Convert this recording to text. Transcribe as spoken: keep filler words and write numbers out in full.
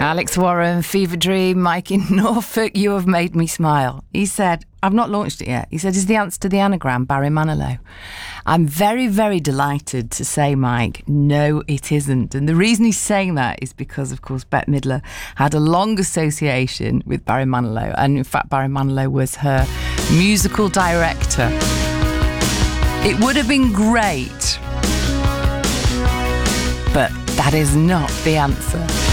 Alex Warren, Fever Dream, Mike in Norfolk, You Have Made Me Smile. He said, I've not launched it yet. He said, is the answer to the anagram Barry Manilow? I'm very, very delighted to say, Mike, no, it isn't. And the reason he's saying that is because, of course, Bette Midler had a long association with Barry Manilow. And in fact, Barry Manilow was her musical director. It would have been great, but that is not the answer.